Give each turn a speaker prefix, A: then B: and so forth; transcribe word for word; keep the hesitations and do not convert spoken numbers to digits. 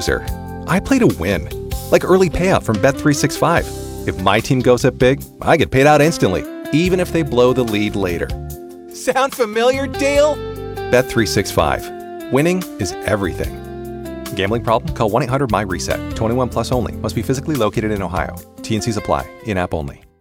A: loser. I play to win. Like early payout from Bet three sixty-five. If my team goes up big, I get paid out instantly, even if they blow the lead later. Sound familiar, Dale? Bet three sixty-five. Winning is everything. Gambling problem? Call one eight hundred M Y RESET. twenty-one plus only. Must be physically located in Ohio. T N Cs apply. In-app only.